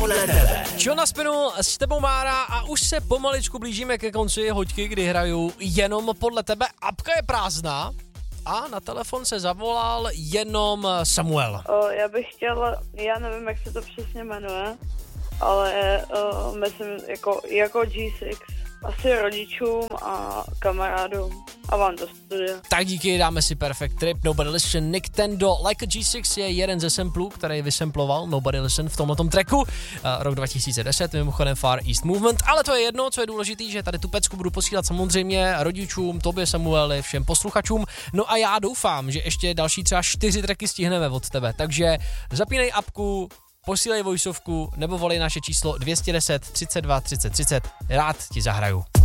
Podle tebe. Čo na spinu s tebou Mára a už se pomaličku blížíme ke konci hoďky, kdy hraju jenom podle tebe. Apka je prázdná a na telefon se zavolal jenom Samuel. Já bych chtěl, já nevím, jak se to přesně jmenuje, ale myslím jako G6. Asi rodičům a kamarádům a vám do studia. Tak díky, dáme si Perfect Trip, Nobody Listen, Nintendo. Like a G6 je jeden ze samplů, který vysemploval Nobody Listen v tomhletom tracku. Rok 2010, mimochodem Far East Movement, ale to je jedno, co je důležitý, že tady tu pecku budu posílat samozřejmě rodičům, tobě Samueli, všem posluchačům. No a já doufám, že ještě další třeba 4 tracky stihneme od tebe, takže zapínej apku, posílej voiceovku nebo volej naše číslo 210 32 30 30. Rád ti zahraju.